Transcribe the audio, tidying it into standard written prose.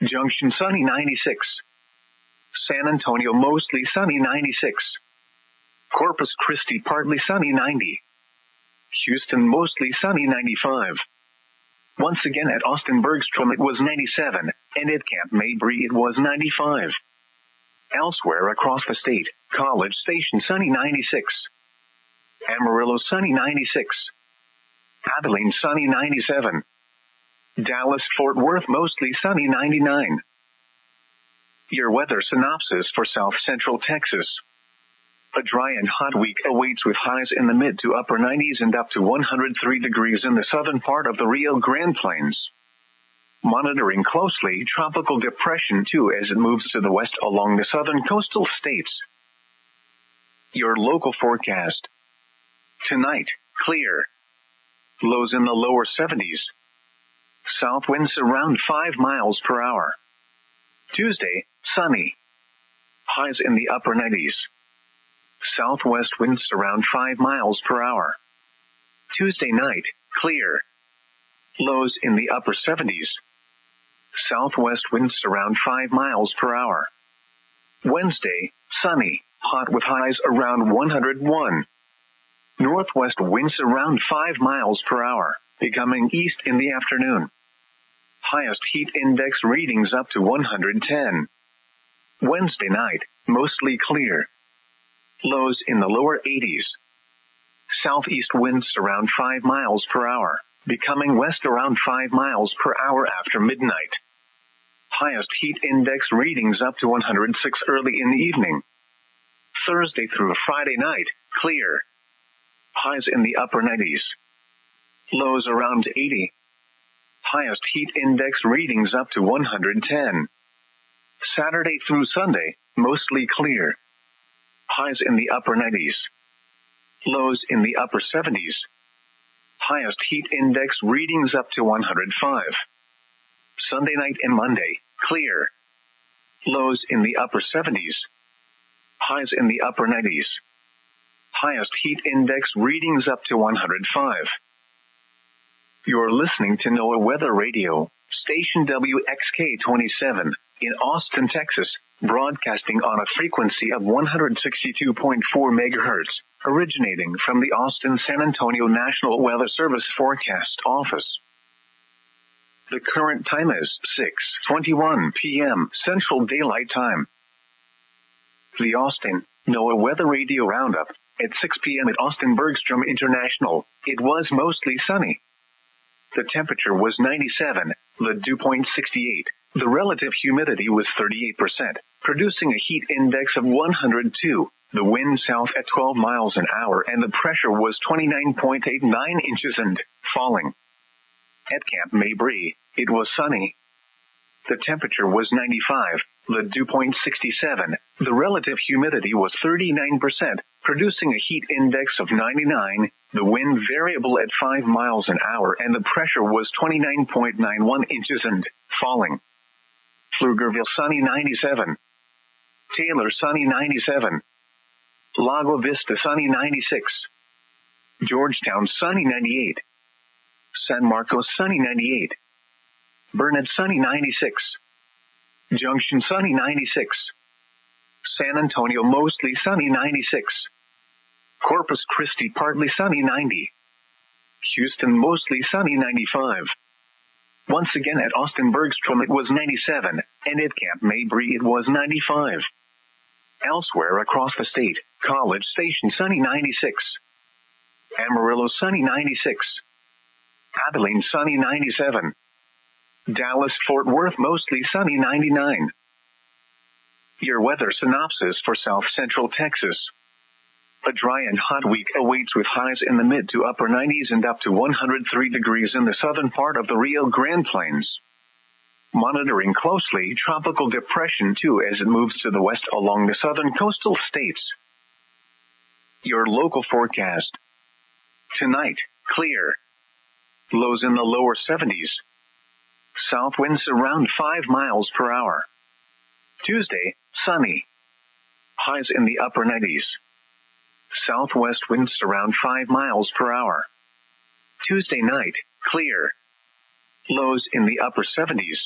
Junction sunny 96. San Antonio mostly sunny 96. Corpus Christi partly sunny 90. Houston mostly sunny 95. Once again at Austin Bergstrom it was 97, and at Camp Mabry it was 95. Elsewhere across the state, College Station sunny 96. Amarillo sunny 96. Abilene sunny 97. Dallas Fort Worth mostly sunny 99. Your weather synopsis for South Central Texas. A dry and hot week awaits with highs in the mid to upper 90s and up to 103 degrees in the southern part of the Rio Grande Plains. Monitoring closely Tropical Depression 2 as it moves to the west along the southern coastal states. Your local forecast. Tonight, clear. Lows in the lower 70s. South winds around 5 miles per hour. Tuesday, sunny. Highs in the upper 90s. Southwest winds around 5 miles per hour. Tuesday night, clear. Lows in the upper 70s. Southwest winds around 5 miles per hour. Wednesday, sunny, hot with highs around 101. Northwest winds around 5 miles per hour, becoming east in the afternoon. Highest heat index readings up to 110. Wednesday night, mostly clear. Lows in the lower 80s. Southeast winds around 5 miles per hour, becoming west around 5 miles per hour after midnight. Highest heat index readings up to 106 early in the evening. Thursday through Friday night, clear. Highs in the upper 90s. Lows around 80. Highest heat index readings up to 110. Saturday through Sunday, mostly clear. Highs in the upper 90s. Lows in the upper 70s. Highest heat index readings up to 105. Sunday night and Monday, clear. Lows in the upper 70s. Highs in the upper 90s. Highest heat index readings up to 105. You're listening to NOAA Weather Radio, station WXK-27, in Austin, Texas, broadcasting on a frequency of 162.4 megahertz, originating from the Austin-San Antonio National Weather Service Forecast Office. The current time is 6:21 p.m. Central Daylight Time. The Austin NOAA Weather Radio Roundup. At 6 p.m. at Austin Bergstrom International, it was mostly sunny. The temperature was 97, the dew point 68. The relative humidity was 38%, producing a heat index of 102. The wind south at 12 miles an hour and the pressure was 29.89 inches and falling. At Camp Mabry, it was sunny. The temperature was 95, the dew point 67. The relative humidity was 39%, producing a heat index of 99. The wind variable at 5 miles an hour and the pressure was 29.91 inches and falling. Pflugerville sunny 97. Taylor sunny 97. Lago Vista sunny 96. Georgetown sunny 98. San Marcos sunny 98. Burnett sunny 96. Junction sunny 96. San Antonio mostly sunny 96. Corpus Christi partly sunny 90. Houston mostly sunny 95. Once again at Austin Bergstrom it was 97, and at Camp Mabry it was 95. Elsewhere across the state, College Station sunny 96. Amarillo sunny 96. Abilene sunny 97. Dallas Fort Worth mostly sunny 99. Your weather synopsis for South Central Texas. A dry and hot week awaits with highs in the mid to upper 90s and up to 103 degrees in the southern part of the Rio Grande Plains. Monitoring closely Tropical Depression 2 as it moves to the west along the southern coastal states. Your local forecast. Tonight, clear. Lows in the lower 70s. South winds around 5 miles per hour. Tuesday, sunny. Highs in the upper 90s. Southwest winds around 5 miles per hour. Tuesday night, clear. Lows in the upper 70s.